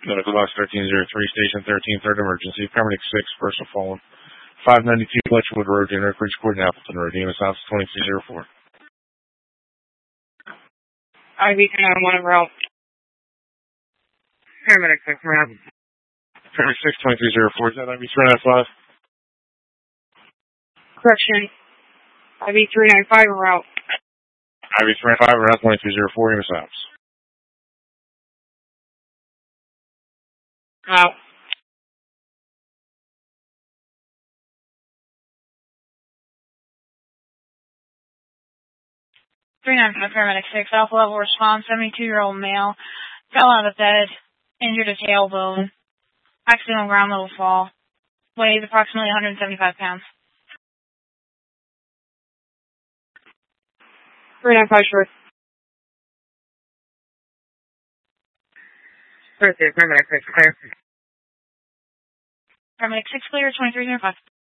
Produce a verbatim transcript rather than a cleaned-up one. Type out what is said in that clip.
Medical box thirteen oh three, station thirteen, third emergency. Paramedic six, person fallen. five ninety-two Fletchwood Road, General Bridge Court in Appleton Road. E M S House twenty-two oh four. I V one en route. Paramedic six, route. Paramedic six, twenty-three oh four. Is that I V three ninety-five? Correction. I V three ninety-five en route. I V three ninety-five, route twenty-two oh four, E M S House. Out. three ninety-five Paramedic six, alpha level response, seventy-two-year-old male, fell out of bed, injured a tailbone, accidental ground level fall, weighs approximately one hundred seventy-five pounds. three ninety-five short. Clear, Paramedic six, clear. Paramedic six clear, twenty-three oh five.